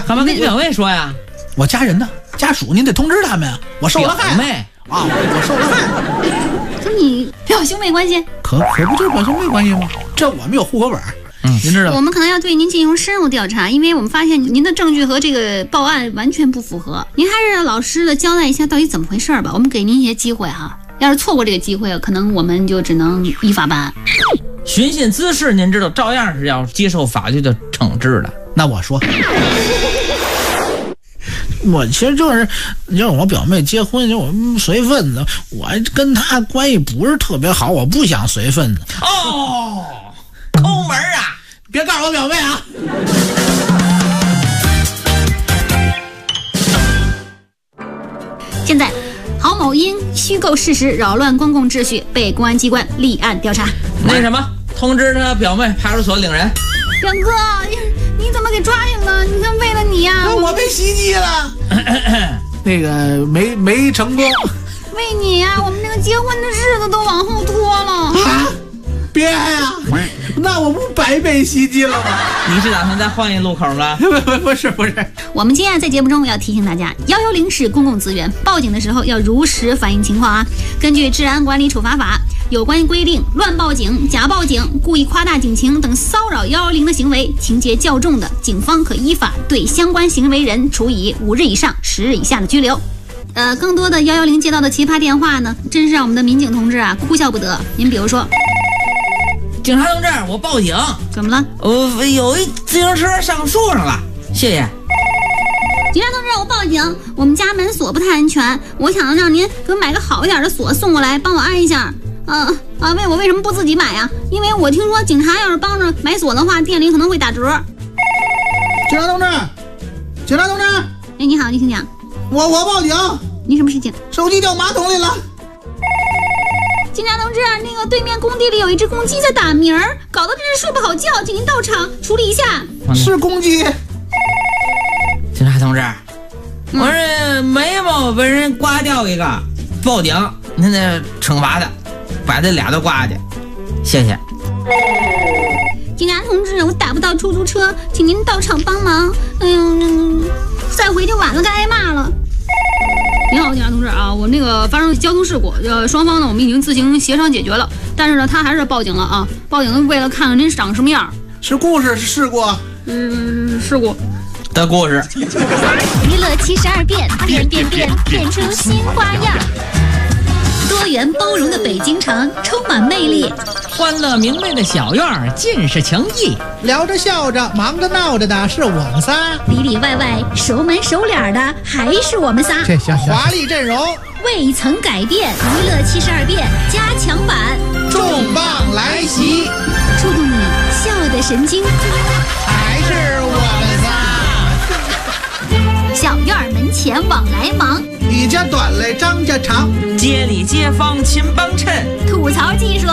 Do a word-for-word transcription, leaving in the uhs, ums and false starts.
干嘛跟你表妹说呀？ 我家人呢？家属您得通知他们啊！我受了害。 表妹啊，我受了害。 跟你表兄妹关系？ 可可不就是表兄妹关系吗？这我们有户口本。嗯，您知道。 我们可能要对您进行深入调查，因为我们发现您的证据和这个报案完全不符合。您还是老实的交代一下到底怎么回事吧。我们给您一些机会哈，要是错过这个机会，可能我们就只能依法办案。 寻衅滋事，您知道，照样是要接受法律的惩治的。 那我说，我其实就是让我表妹结婚，就我随份子，我跟她关系不是特别好，我不想随份子。 哦，抠门啊！ 别告诉我表妹啊！ 现在，郝某因虚构事实扰乱公共秩序，被公安机关立案调查。 那什么，通知他表妹派出所领人。 表哥，你怎么给抓起了？你看，为了你呀、啊， 我被袭击了，那个没没成功。 为你呀、啊，我们这个结婚的日子都往后拖了。 啊！别呀！那我不白被袭击了吗？ 你是打算再换一路口了？ 不不不是不是。 我们今天在节目中要提醒大家，一一零是公共资源，报警的时候要如实反映情况啊。根据《治安管理处罚法》有关规定，乱报警、假报警、故意夸大警情等骚扰一一零的行为，情节较重的，警方可依法对相关行为人处以五日以上十日以下的拘留。呃，更多的一一零接到的奇葩电话呢，真是让我们的民警同志啊哭笑不得。您比如说， 警察同志，我报警， 怎么了？ 我有一自行车上树上了，谢谢。 警察同志，我报警，我们家门锁不太安全，我想让您给我买个好一点的锁送过来，帮我安一下。啊啊！为我为什么不自己买呀、啊？因为我听说警察要是帮着买锁的话，店里可能会打折。 警察同志，警察同志， 哎，你好，你请讲。 我我报警， 你什么事情？ 手机掉马桶里了。 警察同志，那个对面工地里有一只公鸡在打鸣儿，搞得真是睡不好觉，请您到场处理一下。 是公鸡。 警察同志，嗯、我这眉毛被人刮掉一个，报警，您得惩罚他，把这俩都刮下去，谢谢。 警察同志，我打不到出租车，请您到场帮忙。哎呦，再回就晚了，该挨骂了。你好，警察同志啊，我那个发生交通事故，呃，双方呢我们已经自行协商解决了，但是呢他还是报警了啊，报警的为了看看您长什么样。 是故事是事故？ 嗯，事故的故事。 娱乐七十二变，变变变变出新花样。多元包容的北京城充满魅力， 欢乐明媚的小院儿尽是情谊， 聊着笑着忙着闹着的是我们仨， 里里外外熟门熟脸的还是我们仨。 这下华丽阵容未曾改变，娱乐七十二变加强版重磅来袭， 触动你笑的神经， 还是我们仨。小院门前往来忙， 你家短嘞张家长， 街里街坊亲帮衬， 吐槽技术